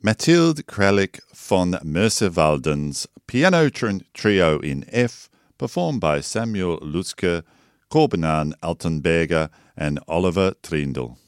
Mathilde Kralik von Merse-Walden's piano trio in F, performed by Samuel Lutzke, Corbenan Altenberger and Oliver Trindle.